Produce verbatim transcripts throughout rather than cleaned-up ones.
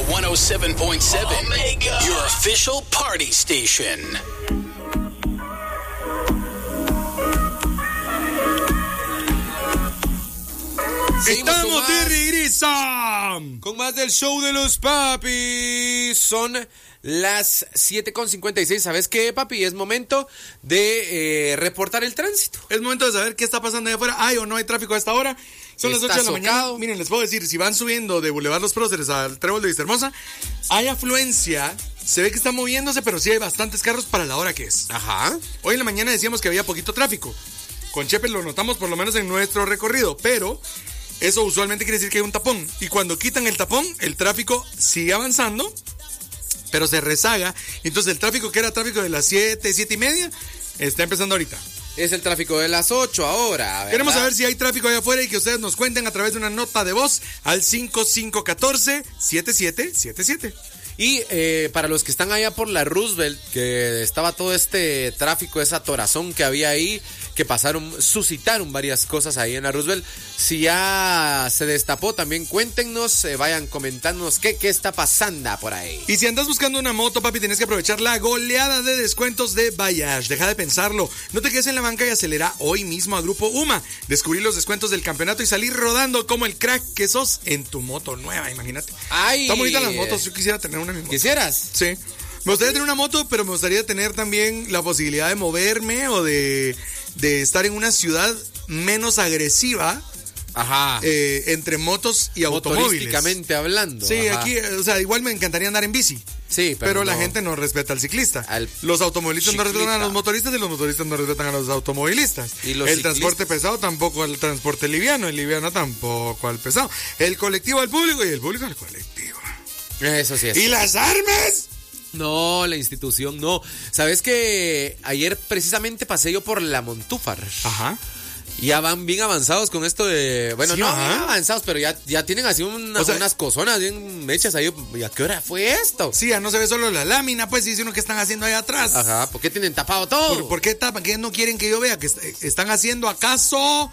ciento siete point siete. Omega, your official party station. Estamos de regreso con más del show de los papis. Son las siete con cincuenta y seis. ¿Sabes qué, papi? Es momento de eh, reportar el tránsito. Es momento de saber qué está pasando allá afuera. ¿Hay o no hay tráfico a esta hora? Son las ocho de la mañana. Miren, les puedo decir, si van subiendo de Boulevard Los Próceres al Trébol de Vistahermosa, hay afluencia. Se ve que está moviéndose, pero sí hay bastantes carros para la hora que es. Ajá. Hoy en la mañana decíamos que había poquito tráfico. Con Chepe lo notamos por lo menos en nuestro recorrido, pero eso usualmente quiere decir que hay un tapón. Y cuando quitan el tapón, el tráfico sigue avanzando, pero se rezaga. Entonces el tráfico que era tráfico de las siete, siete y media, está empezando ahorita. Es el tráfico de las ocho ahora, ¿verdad? Queremos saber si hay tráfico allá afuera y que ustedes nos cuenten a través de una nota de voz al cinco cinco uno cuatro, siete siete siete siete. Y eh, para los que están allá por la Roosevelt, que estaba todo este tráfico, esa atorazón que había ahí, que pasaron, suscitaron varias cosas ahí en la Roosevelt. Si ya se destapó, también cuéntenos, eh, vayan comentándonos qué, qué está pasando por ahí. Y si andas buscando una moto, papi, tienes que aprovechar la goleada de descuentos de Bayash. Deja de pensarlo. No te quedes en la banca y acelera hoy mismo a Grupo UMA. Descubrí los descuentos del campeonato y salir rodando como el crack que sos en tu moto nueva, imagínate. Ay, están bonitas las motos, yo quisiera tener una. ¿Quisieras? Sí. Me gustaría tener una moto, pero me gustaría tener también la posibilidad de moverme o de, de estar en una ciudad menos agresiva. Ajá. Eh, entre motos y automóviles. Motorísticamente hablando. Sí, ajá. Aquí, o sea, igual me encantaría andar en bici. Sí, pero, pero no. La gente no respeta al ciclista. Al los automovilistas ciclista. no respetan a los motoristas y los motoristas no respetan a los automovilistas. ¿Y los el ciclistas? Transporte pesado tampoco al transporte liviano, el liviano tampoco al pesado. El colectivo al público y el público al colectivo. Eso sí es. ¿Y las armas? No, la institución no. ¿Sabes que ayer precisamente pasé yo por la Montúfar? Ajá. Ya van bien avanzados con esto de... Bueno, Sí, no ajá. bien avanzados, pero ya, ya tienen así una, O sea, unas cozonas bien hechas ahí. ¿Y a qué hora fue esto? Sí, ya no se ve solo la lámina, pues dice uno que están haciendo ahí atrás. Ajá, ¿por qué tienen tapado todo? ¿Por, por qué tapan? ¿Qué no quieren que yo vea? ¿Que est- están haciendo acaso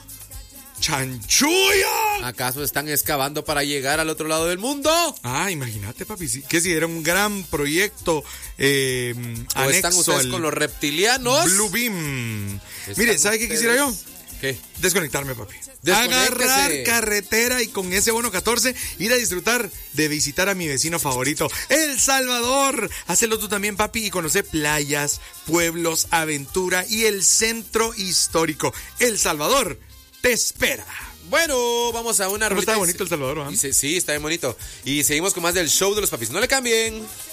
chanchulla? ¿Acaso están excavando para llegar al otro lado del mundo? Ah, imagínate, papi, sí, que si era un gran proyecto eh, ¿O anexo están ustedes al con los reptilianos? Blue Beam. ¿Están Mire, ¿sabe qué ustedes? quisiera yo? ¿Qué? Desconectarme, papi. Desconéctese. Agarrar carretera y con ese bono catorce ir a disfrutar de visitar a mi vecino favorito, El Salvador. Hazlo tú también, papi, y conocer playas, pueblos, aventura y el centro histórico. El Salvador te espera. Bueno, vamos a una Pero rolita. está bonito El Salvador, ¿ah? Y se- Sí, está bien bonito. Y seguimos con más del show de los papis. No le cambien.